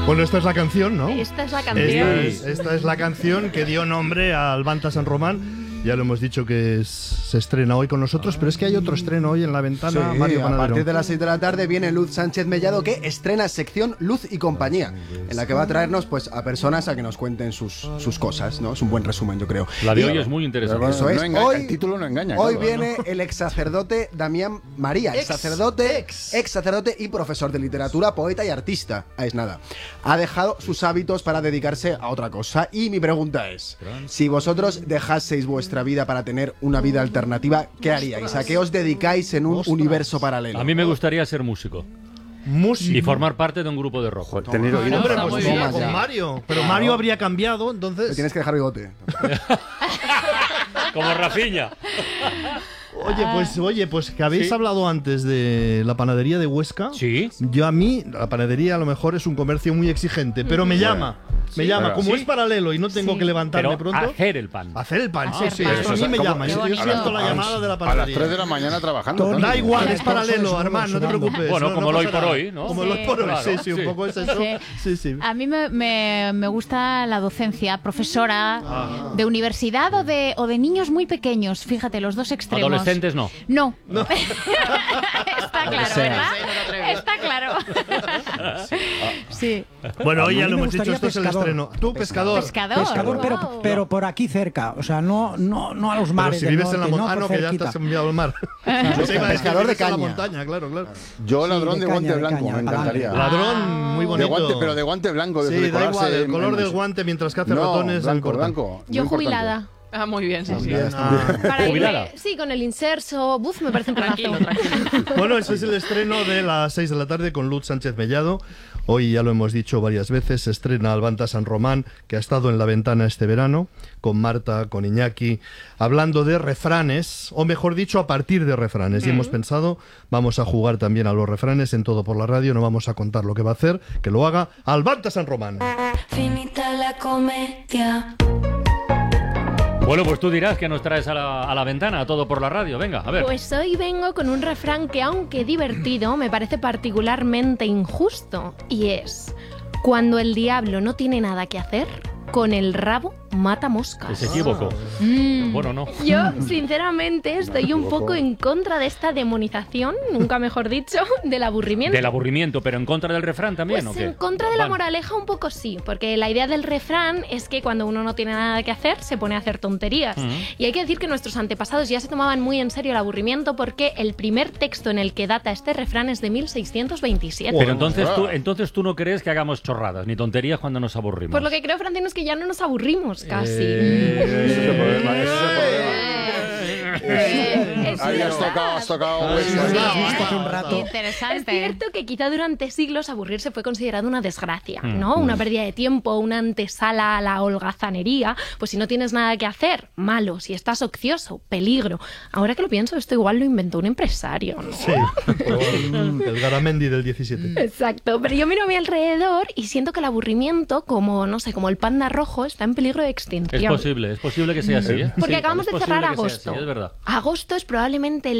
Bueno, esta es la canción, ¿no? Esta es la canción. Esta es la canción que dio nombre al Banta San Román. Ya lo hemos dicho que se estrena hoy con nosotros, pero es que hay otro estreno hoy en la ventana, Sí, Mario Panadero. a partir de las 6 de la tarde viene Luz Sánchez Mellado, que estrena sección Luz y Compañía, en la que va a traernos pues a personas a que nos cuenten sus cosas, ¿no? Es un buen resumen, yo creo. La de hoy es muy interesante. Eso es. Hoy, el título no engaña. Hoy claro, viene el ex sacerdote Damián María, ex sacerdote y profesor de literatura, poeta y artista. Es nada. Ha dejado sus hábitos para dedicarse a otra cosa. Y mi pregunta es, si vosotros dejaseis vuestra vida para tener una vida alternativa, ¿qué haríais? ¿A qué os dedicáis en un universo paralelo? A mí me gustaría ser músico. Músico. Y formar parte de un grupo de rock. Tener oído. Hombre, Está pues muy toma bien. con Mario. Pero Mario habría cambiado, Te entonces... tienes que dejar bigote. Como Rafinha. Oye, pues que habéis Sí. hablado antes de la panadería de Huesca. Sí. Yo a mí, la panadería a lo mejor es un comercio muy exigente, pero me llama. Me llama. Claro. Como Sí. es paralelo y no tengo Sí. que levantarme Pero pronto. hacer el pan. Hacer el pan, sí, sí. pan. Eso a mí me ¿cómo? llama. Qué Yo bonito. siento la llamada de la A las panadería. 3 de la mañana trabajando. Tony. Da igual, es Estos paralelo, sois Armand, no te sudando. preocupes. Bueno, como no el hoy pasa por nada. hoy, ¿no? Como el hoy Sí. por hoy, Claro, sí, un sí. poco es eso. Sí. A mí me gusta la docencia, profesora de universidad o de niños muy pequeños. Fíjate, los dos extremos. Adolescentes no. No. Está claro, ¿verdad? Está claro. Sí. Bueno, A hoy mí ya lo me hemos dicho, gustaría esto es el pescador. estreno. Tú, pescador. Pescador. Pescador, pero por aquí cerca. O sea, no a los Pero mares si del vives en la norte, montaña, por que ya cerquita. estás enviado al mar. pescador de caña. La caña. montaña, claro. Yo, Sí, ladrón de de guante caña, de blanco, caña, me encantaría. pa'lante. Ladrón, muy bonito. De guante, pero de guante blanco. De Sí, eso de da igual, colarse el color en- del guante mientras que hace No, ratones blanco, el corta. blanco. Yo muy jubilada. importante. Ah, muy bien, sí, sí. Bien, Para Jubilada. irme, sí, con el inserso. Buf, me parece un planazo. Bueno, ese es el estreno de las 6 de la tarde con Luz Sánchez Mellado. Hoy ya lo hemos dicho varias veces, se estrena Albanta San Román, que ha estado en la ventana este verano, con Marta, con Iñaki, hablando de refranes, o mejor dicho, a partir de refranes. Y hemos pensado, vamos a jugar también a los refranes en Todo por la Radio, no vamos a contar lo que va a hacer, que lo haga Albanta San Román. Finita la comedia. Bueno, pues tú dirás que nos traes a la ventana, a Todo por la Radio. Venga, a ver. Pues hoy vengo con un refrán que, aunque divertido, me parece particularmente injusto. Y es: cuando el diablo no tiene nada que hacer, con el rabo mata moscas. Se equivocó. Bueno, no. Yo, sinceramente, estoy un poco en contra de esta demonización, nunca mejor dicho, del aburrimiento. Del aburrimiento, pero en contra del refrán también, Pues ¿o qué? en contra de la Vale. moraleja un poco sí, porque la idea del refrán es que cuando uno no tiene nada que hacer, se pone a hacer tonterías. Y hay que decir que nuestros antepasados ya se tomaban muy en serio el aburrimiento, porque el primer texto en el que data este refrán es de 1627. Pero entonces tú no crees que hagamos chorradas ni tonterías cuando nos aburrimos. Pues lo que creo, Francino, es que ya no nos aburrimos casi. Ese es el problema, ese es el problema. Es Ahí has verdad. tocado. Sí, hueso. lo has visto hace un rato. Interesante. Es cierto que quizá durante siglos aburrirse fue considerado una desgracia, ¿no? Una pérdida de tiempo, una antesala a la holgazanería. Pues si no tienes nada que hacer, malo. Si estás ocioso, peligro. Ahora que lo pienso, esto igual lo inventó un empresario, ¿no? Sí, el Garamendi del 17. Exacto, pero yo miro a mi alrededor y siento que el aburrimiento, como, no sé, como el panda rojo, está en peligro de extinción. Es posible que sea así, ¿eh? Porque Sí, acabamos es de cerrar posible que sea agosto. así, es verdad. Agosto es probablemente el